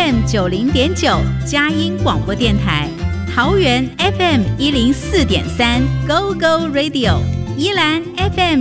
FM 90.9佳音广播电台，桃园 FM 104.3 Go Go Radio， 宜兰 FM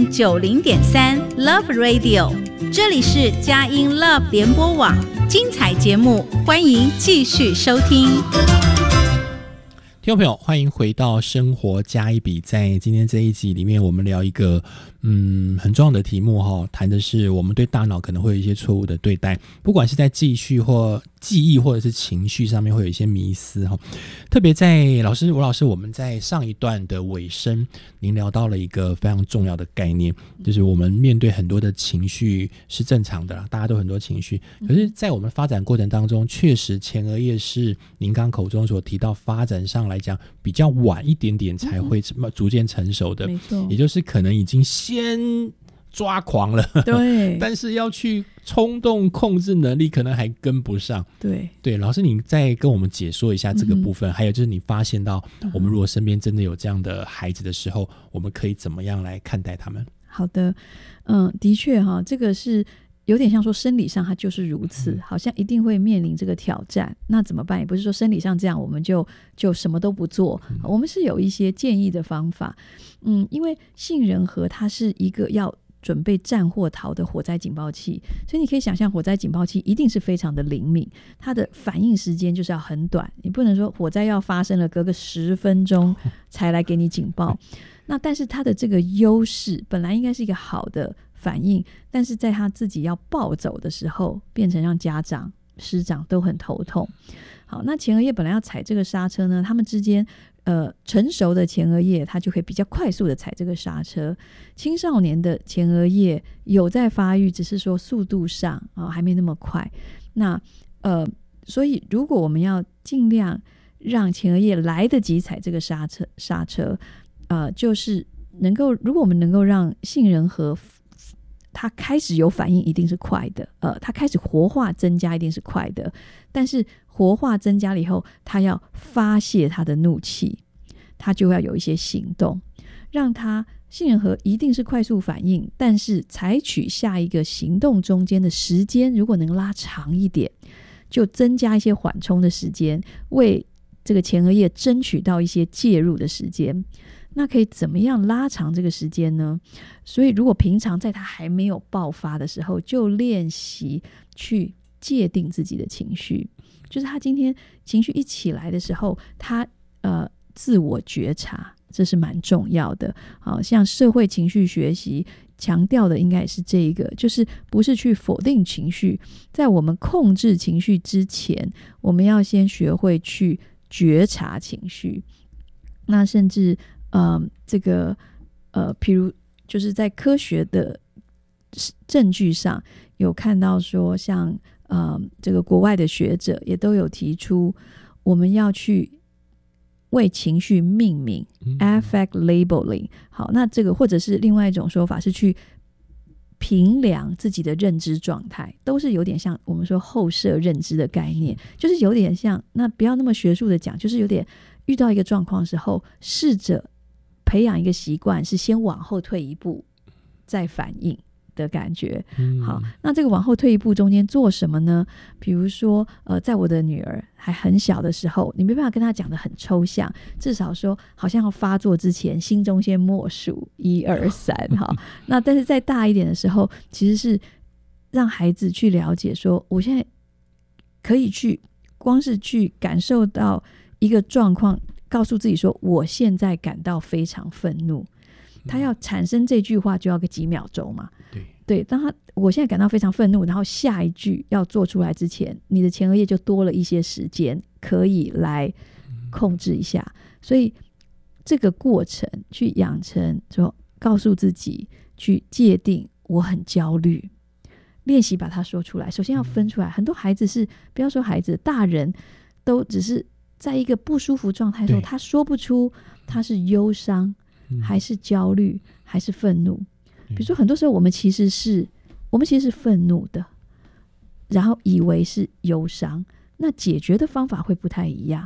90.3 Love Radio， 这里是佳音 Love 联播网，精彩节目欢迎继续收听。 听众朋友，欢迎回到生活加一笔。在今天这一集里面，我们聊一个很重要的题目谈的是我们对大脑可能会有一些错误的对待，不管是在记忆或者是情绪上面会有一些迷思特别在吴老师我们在上一段的尾声，您聊到了一个非常重要的概念，就是我们面对很多的情绪是正常的啦，大家都很多情绪，可是在我们发展过程当中，确实前额叶是您刚口中所提到发展上来讲比较晚一点点才会逐渐成熟的，没错，也就是可能已经先抓狂了，对，但是要去冲动控制能力可能还跟不上，对，老师你再跟我们解说一下这个部分，还有就是你发现到我们如果身边真的有这样的孩子的时候，我们可以怎么样来看待他们？好的，的确这个是有点像说生理上它就是如此，好像一定会面临这个挑战，那怎么办？也不是说生理上这样我们就什么都不做，我们是有一些建议的方法。因为杏仁核它是一个要准备战或逃的火灾警报器，所以你可以想象火灾警报器一定是非常的灵敏，它的反应时间就是要很短，你不能说火灾要发生了隔个10分钟才来给你警报那但是它的这个优势本来应该是一个好的反应，但是在他自己要暴走的时候变成让家长师长都很头痛。好，那前额叶本来要踩这个刹车呢，他们之间成熟的前额叶它就可以比较快速的踩这个刹车，青少年的前额叶有在发育，只是说速度上还没那么快。那所以如果我们要尽量让前额叶来得及踩这个刹车就是如果我们能够让杏仁核它开始有反应一定是快的，它开始活化增加一定是快的，但是活化增加了以后，它要发泄它的怒气，它就要有一些行动，让它杏仁核一定是快速反应，但是采取下一个行动中间的时间如果能拉长一点，就增加一些缓冲的时间，为这个前额叶争取到一些介入的时间。那可以怎么样拉长这个时间呢？所以如果平常在他还没有爆发的时候就练习去界定自己的情绪，就是他今天情绪一起来的时候他自我觉察，这是蛮重要的。好，像社会情绪学习强调的应该也是这一个，就是不是去否定情绪，在我们控制情绪之前我们要先学会去觉察情绪。那甚至这个譬如就是在科学的证据上有看到说，像这个国外的学者也都有提出，我们要去为情绪命名，affect labeling。好，那这个或者是另外一种说法是去评量自己的认知状态，都是有点像我们说后设认知的概念，就是有点像，那不要那么学术的讲，就是有点遇到一个状况的时候，试着培养一个习惯，是先往后退一步再反应的感觉。好，那这个往后退一步中间做什么呢？比如说在我的女儿还很小的时候，你没办法跟她讲得很抽象，至少说好像要发作之前心中先默数1、2、3。好，那但是再大一点的时候，其实是让孩子去了解说，我现在可以去光是去感受到一个状况，告诉自己说我现在感到非常愤怒，他要产生这句话就要个几秒钟嘛。对，当我现在感到非常愤怒，然后下一句要做出来之前，你的前额叶就多了一些时间可以来控制一下。所以这个过程去养成说告诉自己去界定我很焦虑，练习把它说出来。首先要分出来，很多孩子是，不要说孩子，大人都只是在一个不舒服状态的时候，他说不出他是忧伤还是焦虑还是愤怒。比如说很多时候我们其实是愤怒的，然后以为是忧伤，那解决的方法会不太一样。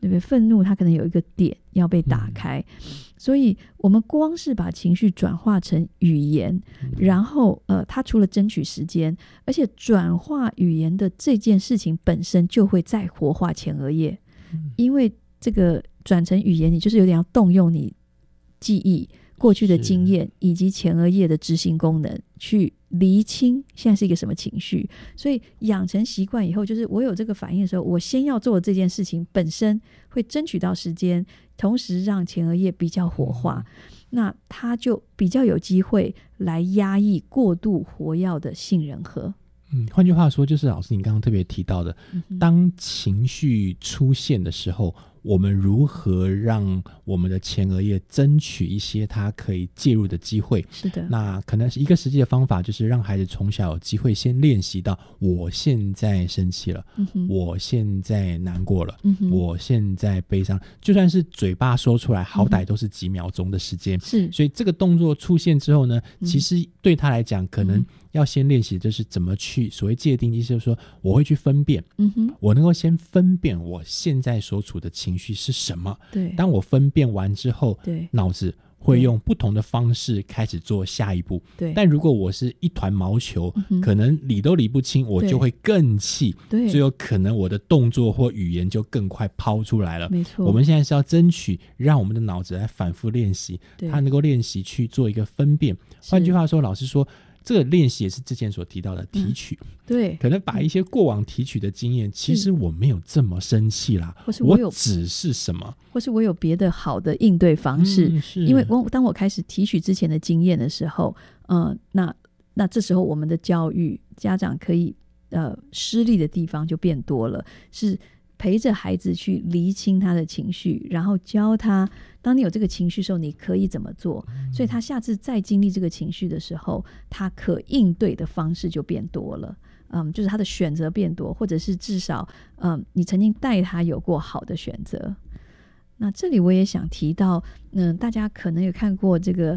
对不对？愤怒它可能有一个点要被打开，所以我们光是把情绪转化成语言，然后它除了争取时间，而且转化语言的这件事情本身就会再活化前额叶，因为这个转成语言，你就是有点要动用你记忆过去的经验以及前额叶的执行功能去厘清现在是一个什么情绪。所以养成习惯以后，就是我有这个反应的时候，我先要做的这件事情本身会争取到时间，同时让前额叶比较活化，那它就比较有机会来压抑过度活跃的杏仁核。 换句话说，就是老师你刚刚特别提到的，当情绪出现的时候，我们如何让我们的前额叶争取一些它可以介入的机会。 是的， 那可能是一个实际的方法，就是让孩子从小有机会先练习到我现在生气了，我现在难过了，我现在悲伤，就算是嘴巴说出来，好歹都是几秒钟的时间， 是， 所以这个动作出现之后呢，其实对他来讲可能要先练习，就是怎么去所谓界定，意思就是说我会去分辨，我能够先分辨我现在所处的情绪是什么。 对， 当我分辨完之后， 对， 脑子会用不同的方式开始做下一步。 对， 但如果我是一团毛球，可能理都理不清，我就会更气， 对， 最有可能我的动作或语言就更快抛出来了。 没错， 我们现在是要争取让我们的脑子来反复练习，它能够练习去做一个分辨。换句话说，老师说这个练习也是之前所提到的提取， 对， 可能把一些过往提取的经验，其实我没有这么生气啦， 或是我只是什么， 或是我有别的好的应对方式，因为当我开始提取之前的经验的时候，那这时候我们的教育家长可以施力的地方就变多了，是陪着孩子去厘清他的情绪，然后教他当你有这个情绪的时候你可以怎么做，所以他下次再经历这个情绪的时候，他可应对的方式就变多了，就是他的选择变多，或者是至少你曾经带他有过好的选择。那这里我也想提到大家可能有看过这个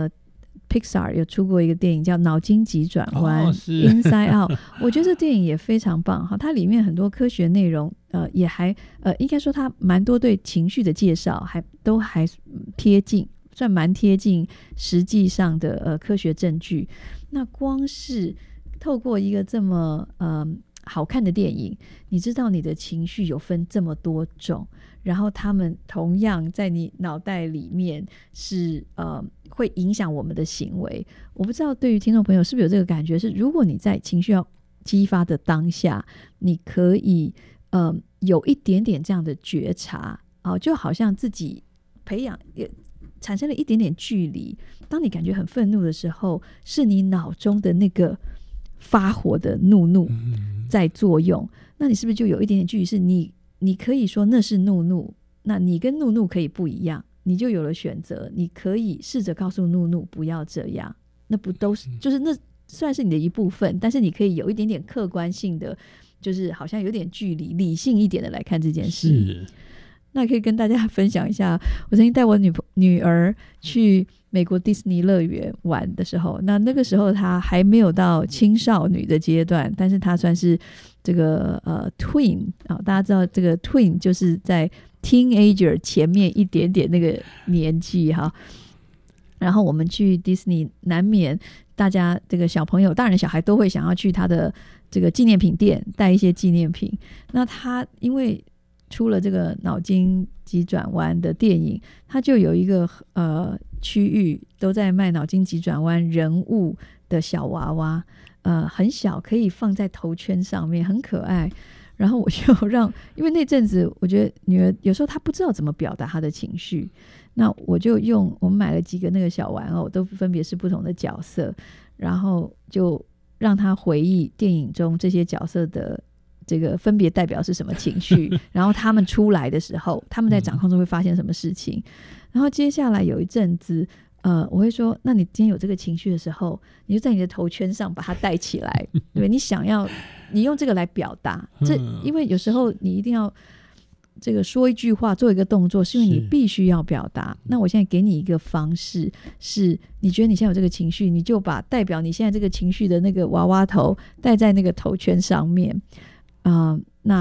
Pixar 有出过一个电影叫《脑筋急转弯》Inside Out 我觉得这电影也非常棒，它里面很多科学内容也还应该说它蛮多对情绪的介绍都还贴近，算蛮贴近实际上的科学证据。那光是透过一个这么好看的电影，你知道你的情绪有分这么多种，然后他们同样在你脑袋里面是会影响我们的行为。我不知道对于听众朋友是不是有这个感觉，是如果你在情绪要激发的当下，你可以有一点点这样的觉察，就好像自己培养也产生了一点点距离。当你感觉很愤怒的时候，是你脑中的那个发火的怒在作用，那你是不是就有一点点距离，是你可以说那是怒，那你跟怒可以不一样，你就有了选择，你可以试着告诉怒不要这样，那不都是就是那虽然是你的一部分，但是你可以有一点点客观性的，就是好像有点距离理性一点的来看这件事。是，那可以跟大家分享一下，我曾经带我女儿去美国迪士尼乐园玩的时候，那个时候她还没有到青少女的阶段，但是她算是这个twin 大家知道这个 twin 就是在 teenager 前面一点点那个年纪哈。然后我们去迪士尼，难免大家这个小朋友大人小孩都会想要去他的这个纪念品店带一些纪念品。那他因为出了这个脑筋急转弯的电影，他就有一个区域都在卖脑筋急转弯人物的小娃娃，很小，可以放在头圈上面，很可爱。然后我就因为那阵子我觉得女儿有时候她不知道怎么表达她的情绪，那我们买了几个那个小玩偶，都分别是不同的角色，然后就让她回忆电影中这些角色的这个分别代表是什么情绪然后他们出来的时候，他们在掌控中会发生什么事情。然后接下来有一阵子我会说，那你今天有这个情绪的时候，你就在你的头圈上把它带起来对，你用这个来表达，因为有时候你一定要这个说一句话做一个动作，是因为你必须要表达。那我现在给你一个方式，是你觉得你现在有这个情绪，你就把代表你现在这个情绪的那个娃娃头戴在那个头圈上面那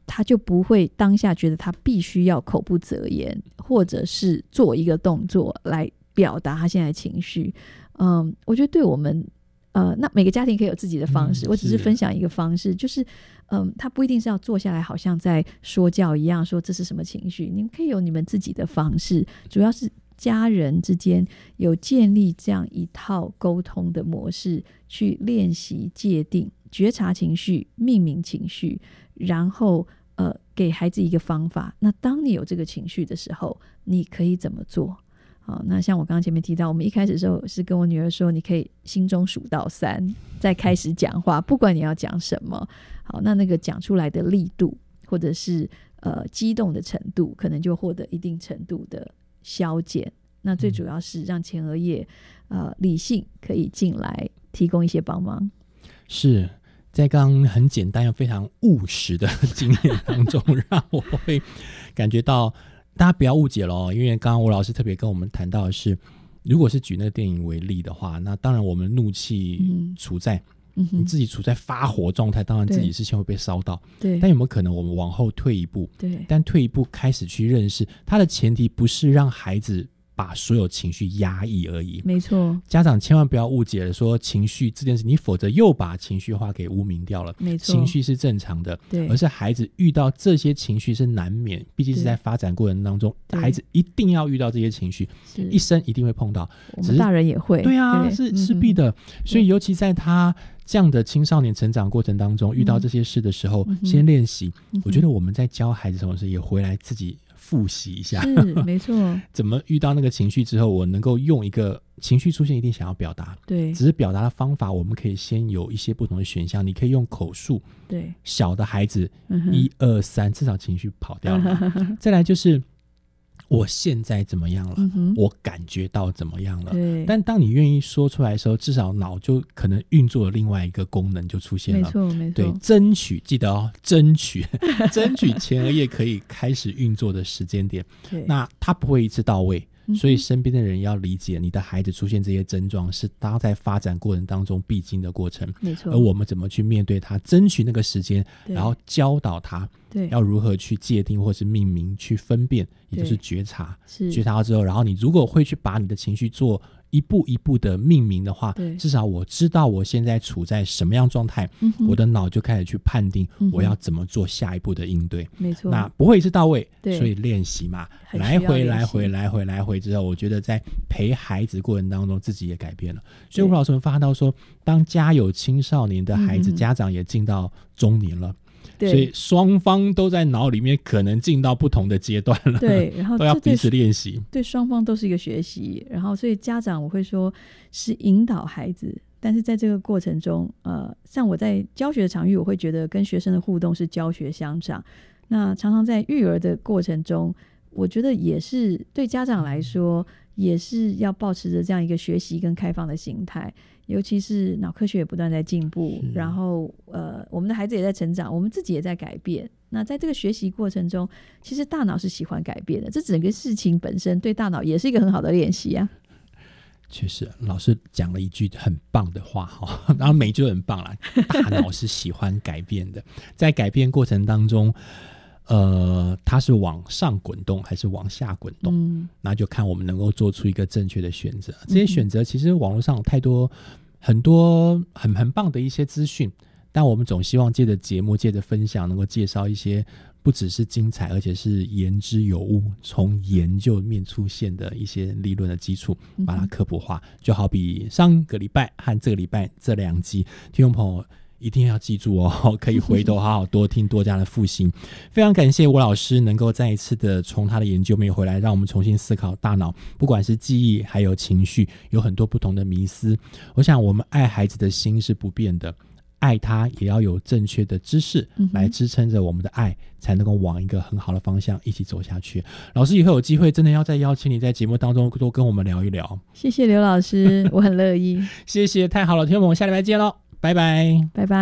他就不会当下觉得他必须要口不择言，或者是做一个动作来表达他现在的情绪。我觉得对我们那每个家庭可以有自己的方式，我只是分享一个方式，就是他不一定是要坐下来好像在说教一样说这是什么情绪，你们可以有你们自己的方式，主要是家人之间有建立这样一套沟通的模式，去练习界定、觉察情绪、命名情绪，然后给孩子一个方法，那当你有这个情绪的时候你可以怎么做。好，那像我刚刚前面提到，我们一开始的时候是跟我女儿说，你可以心中数到3再开始讲话，不管你要讲什么。好，那个讲出来的力度或者是激动的程度可能就获得一定程度的消减。那最主要是让前额叶理性可以进来提供一些帮忙。 是在刚刚很简单又非常务实的经验当中让我会感觉到大家不要误解咯，因为刚刚吴老师特别跟我们谈到的是，如果是举那个电影为例的话，那当然我们怒气处在你自己处在发火状态，当然自己事情会被烧到，对。但有没有可能我们往后退一步，对，但退一步开始去认识它的前提不是让孩子把所有情绪压抑而已，没错。家长千万不要误解了说情绪这件事，你否则又把情绪化给污名掉了。没错，情绪是正常的，对，而是孩子遇到这些情绪是难免，毕竟是在发展过程当中，孩子一定要遇到这些情绪，一生一定会碰到， 我们大人也会， 对啊，是势必的。所以尤其在他这样的青少年成长过程当中，遇到这些事的时候，先练习。我觉得我们在教孩子什么事，也回来自己复习一下， 是没错。怎么遇到那个情绪之后，我能够用一个情绪出现一定想要表达，对，只是表达的方法，我们可以先有一些不同的选项。你可以用口述，对，小的孩子1、2、3，至少情绪跑掉了。再来就是我现在怎么样了，我感觉到怎么样了。但当你愿意说出来的时候，至少脑就可能运作了另外一个功能就出现了。没错没错，对，争取，记得哦，争取前额叶可以开始运作的时间点。那它不会一次到位，所以身边的人要理解你的孩子出现这些症状是他在发展过程当中必经的过程，没错。而我们怎么去面对他，争取那个时间，然后教导他要如何去界定或是命名，去分辨，也就是觉察。觉察之后，然后你如果会去把你的情绪做一步一步的命名的话，至少我知道我现在处在什么样状态，我的脑就开始去判定我要怎么做下一步的应对。没错，那不会一次到位，所以练习嘛，来回之后，我觉得在陪孩子过程当中自己也改变了。所以吴老师们发到说，当家有青少年的孩子，家长也进到中年了，所以双方都在脑里面可能进到不同的阶段了，对，然后都要彼此练习， 对双方都是一个学习。然后所以家长我会说是引导孩子，但是在这个过程中像我在教学的场域，我会觉得跟学生的互动是教学相长。那常常在育儿的过程中，我觉得也是对家长来说也是要保持着这样一个学习跟开放的心态，尤其是脑科学也不断在进步，然后我们的孩子也在成长，我们自己也在改变。那在这个学习过程中，其实大脑是喜欢改变的，这整个事情本身对大脑也是一个很好的练习啊。 确实，老师讲了一句很棒的话，然后每句都很棒啦。大脑是喜欢改变的，在改变过程当中它是往上滚动还是往下滚动，那就看我们能够做出一个正确的选择。这些选择其实网络上有太多很多很棒的一些资讯，但我们总希望借着节目借着分享能够介绍一些不只是精彩而且是言之有物，从研究面出现的一些理论的基础把它科普化。就好比上个礼拜和这个礼拜这2集，听众朋友一定要记住哦，可以回头好好多听多加的复习。非常感谢吴老师能够再一次的从他的研究面回来，让我们重新思考大脑不管是记忆还有情绪有很多不同的迷思。我想我们爱孩子的心是不变的，爱他也要有正确的知识来支撑着我们的爱，才能够往一个很好的方向一起走下去。老师以后有机会真的要再邀请你在节目当中多跟我们聊一聊。 谢谢刘老师，我很乐意。 谢谢，太好了，听众朋友，下礼拜见咯，拜拜， 拜拜。